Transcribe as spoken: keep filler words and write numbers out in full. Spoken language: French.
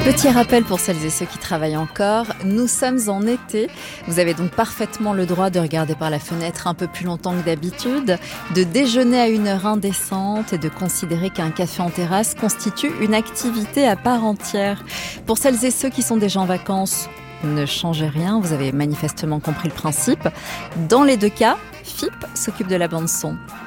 Petit rappel pour celles et ceux qui travaillent encore, nous sommes en été. Vous avez donc parfaitement le droit de regarder par la fenêtre un peu plus longtemps que d'habitude, de déjeuner à une heure indécente et de considérer qu'un café en terrasse constitue une activité à part entière. Pour celles et ceux qui sont déjà en vacances, ne changez rien, vous avez manifestement compris le principe. Dans les deux cas, F I P s'occupe de la bande son.